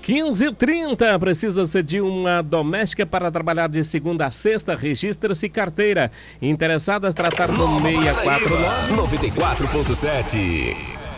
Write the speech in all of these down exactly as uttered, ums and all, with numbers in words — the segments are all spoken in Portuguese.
quinze e trinta, precisa-se de uma doméstica para trabalhar de segunda a sexta, registra-se carteira. Interessadas, tratar no seis quatro nove noventa e quatro ponto sete.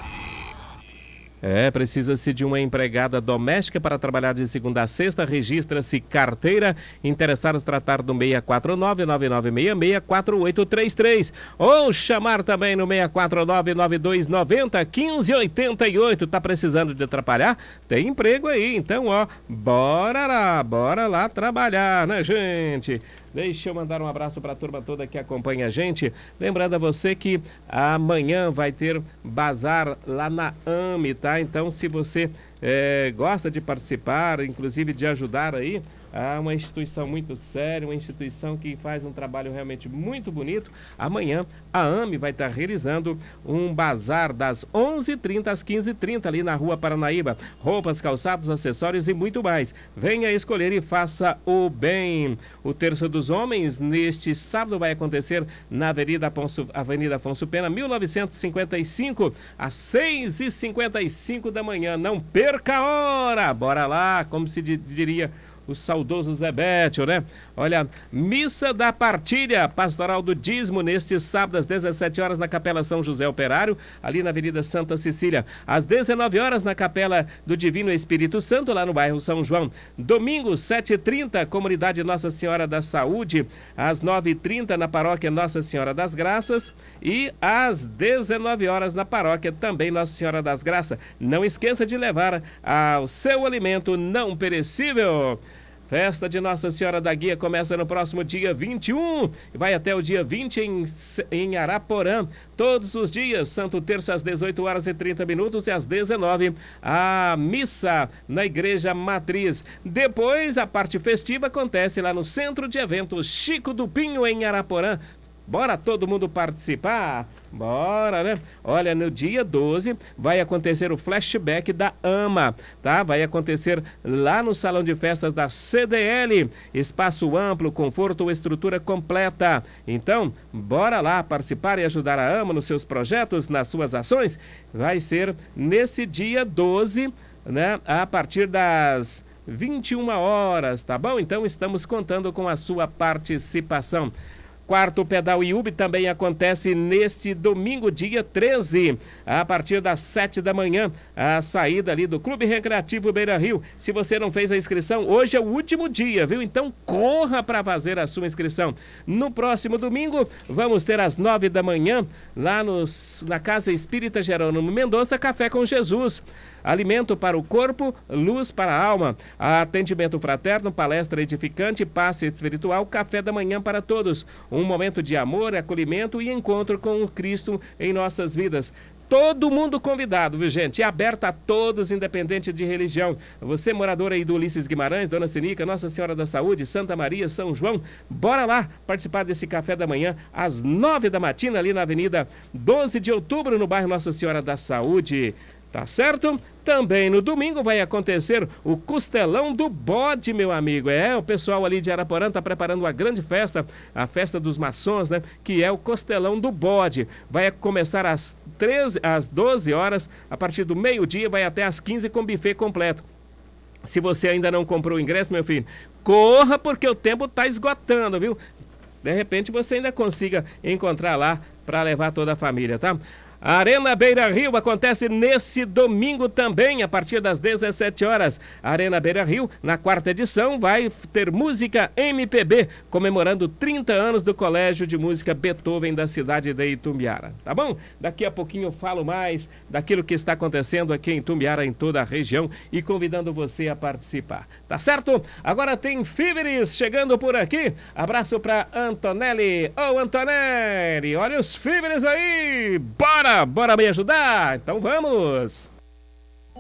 É, precisa-se de uma empregada doméstica para trabalhar de segunda a sexta, registra-se carteira. Interessados, tratar do seis quatro nove, nove nove seis seis, quatro oito três três. Ou chamar também no seis quatro nove, nove dois nove zero, um cinco oito oito. Tá precisando de atrapalhar? Tem emprego aí, então, ó, bora lá, bora lá trabalhar, né, gente? Deixa eu mandar um abraço para a turma toda que acompanha a gente. Lembrando a você que amanhã vai ter bazar lá na A M E, tá? Então, se você é, gosta de participar, inclusive de ajudar aí, é uma instituição muito séria, uma instituição que faz um trabalho realmente muito bonito. Amanhã a A M E vai estar realizando um bazar das onze e trinta às quinze e trinta ali na Rua Paranaíba. Roupas, calçados, acessórios e muito mais. Venha escolher e faça o bem. O Terço dos Homens neste sábado vai acontecer na Avenida Afonso, Avenida Afonso Pena, mil novecentos e cinquenta e cinco, às seis e cinquenta e cinco da manhã. Não perca a hora! Bora lá, como se diria o saudoso Zé Bétio, né? Olha, missa da partilha pastoral do dízimo neste sábado às dezessete horas na Capela São José Operário, ali na Avenida Santa Cecília. Às dezenove horas na Capela do Divino Espírito Santo, lá no bairro São João. Domingo, sete e trinta, Comunidade Nossa Senhora da Saúde. Às nove e trinta na Paróquia Nossa Senhora das Graças. E às dezenove horas na Paróquia também Nossa Senhora das Graças. Não esqueça de levar ao seu alimento não perecível. Festa de Nossa Senhora da Guia começa no próximo dia vinte e um e vai até o dia vinte em, em Araporã. Todos os dias, Santo Terço às dezoito horas e trinta minutos e às dezenove a missa na Igreja Matriz. Depois, a parte festiva acontece lá no Centro de Eventos Chico do Pinho, em Araporã. Bora todo mundo participar? Bora, né? Olha, no dia doze vai acontecer o flashback da AMA, tá? Vai acontecer lá no Salão de Festas da C D L. Espaço amplo, conforto, estrutura completa. Então, bora lá participar e ajudar a AMA nos seus projetos, nas suas ações. Vai ser nesse dia doze, né? A partir das vinte e uma horas, tá bom? Então, estamos contando com a sua participação. Quarto Pedal I U B também acontece neste domingo, dia treze, a partir das sete da manhã, a saída ali do Clube Recreativo Beira Rio. Se você não fez a inscrição, hoje é o último dia, viu? Então corra para fazer a sua inscrição. No próximo domingo, vamos ter às nove da manhã, lá nos, na Casa Espírita Jerônimo Mendonça, Café com Jesus. Alimento para o corpo, luz para a alma. Atendimento fraterno, palestra edificante, passe espiritual, café da manhã para todos. Um momento de amor, acolhimento e encontro com o Cristo em nossas vidas. Todo mundo convidado, viu, gente? É aberta a todos, independente de religião. Você, morador aí do Ulisses Guimarães, Dona Sinica, Nossa Senhora da Saúde, Santa Maria, São João, bora lá participar desse café da manhã às nove da matina, ali na Avenida doze de outubro, no bairro Nossa Senhora da Saúde. Tá certo? Também no domingo vai acontecer o Costelão do Bode, meu amigo. É, o pessoal ali de Araporã está preparando uma grande festa, a festa dos maçons, né? Que é o Costelão do Bode. Vai começar às treze, às doze horas, a partir do meio-dia, vai até às quinze com buffet completo. Se você ainda não comprou o ingresso, meu filho, corra porque o tempo está esgotando, viu? De repente você ainda consiga encontrar lá para levar toda a família, tá? A Arena Beira Rio acontece nesse domingo também, a partir das dezessete horas. A Arena Beira Rio, na quarta edição, vai ter música M P B, comemorando trinta anos do Colégio de Música Beethoven da cidade de Itumbiara. Tá bom? Daqui a pouquinho eu falo mais daquilo que está acontecendo aqui em Itumbiara, em toda a região, e convidando você a participar. Tá certo? Agora tem Fíveres chegando por aqui. Abraço para Antonelli. Ô, Antonelli, olha os Fíveres aí! Bora! Bora me ajudar? Então vamos!